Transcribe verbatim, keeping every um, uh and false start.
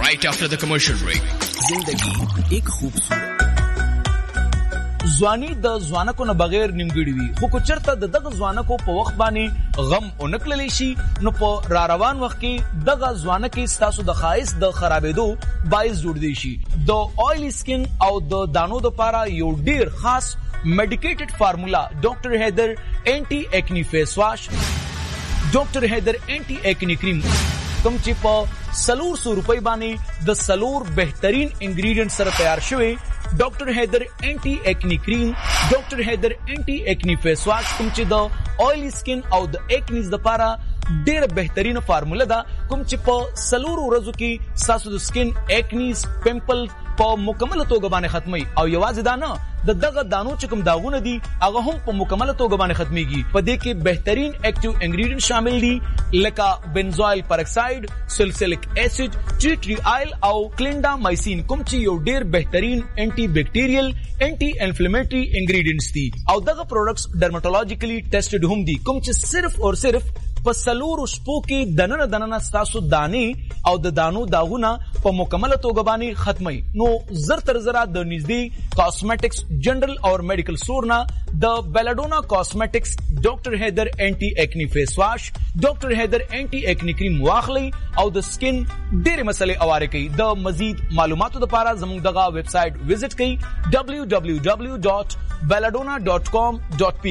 right after the commercial break. जिंदगी एक खूबसूरत ځواني د ځوانکو نه بغیر نیمګړې وي، خو که چېرته د دغه ځوانکو په وخت باندې غم ونه کړلی شي نو په را روان وخت کې دغه ځوانکې ستاسو د ښایست د خرابېدو باعث جوړدی شي. د آیلی سکن او د دانو دپاره یو ډیر خاص میډیکیټډ فارمولا ډاکټر حیدر اینټي ایکنی فیس واش، ډاکټر حیدر اینټي ایکنی کریم کوم چې په سلور سو روپۍ باندې د سلور بهترین انګریډینټ سره تیار شوی ډاکټر حیدر اینټي ایکنی کریم، ډاکټر حیدر اینټي ایکنی فیس واش کوم چې د آیلی سکن او د ایکنیز دپاره ډیر بهترینه فارموله ده، کوم چې په سلور ورځو کې ستاسو د سکن ایکنیز پمپل په مکمله توګه باندې ختمي او یوازې دا نه د دغه دانو چې کوم داغونه دي هغه هم په مکمله توګه باندې ختميږي. په دې کې بهترین اکټیو انګریډینټ شامل دي لکه بنزوایل پرکساید، سلسلیک اسید، ټی ټری آیل او کلینډامایسین کوم چې یو ډیر بهترین انټي بیکټیریل انټي انفلیمیټری انګریډینټس دي او دغه پروډکټس ډرماټولوژیکلی ټیسټډ هم دي کوم چې صرف او صرف په سلور شپو کې دننه دننه ستاسو دانې او د دانو داغونه په مکمله توګه باندې ختمي. نو زر تر زره د نږدې کاسمیټکس جنرال او میډیکل سٹور نه د بیلاډونا کاسمیټکس ډاکټر حیدر اینټي ایکنی فیس واش، ډاکټر حیدر اینټي ایکنی کریم واخلي او د سکن ډېرې مسلې اواره کوي. د مزید معلوماتو لپاره زموږ دغه ویب سایټ وزټ کړئ ډبلیو ډبلیو ډبلیو ډاٹ بیلاډونا ډاٹ کام ډاٹ پی